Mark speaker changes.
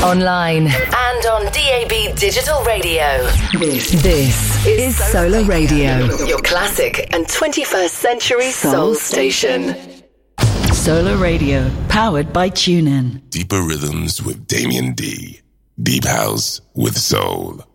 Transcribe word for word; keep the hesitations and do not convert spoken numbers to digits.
Speaker 1: online, and on D A B Digital Radio. This, this is Solar Radio, your classic and twenty-first century soul station.
Speaker 2: Solar Radio, powered by TuneIn.
Speaker 3: Deeper Rhythms with Damien D. Deep House with Soul.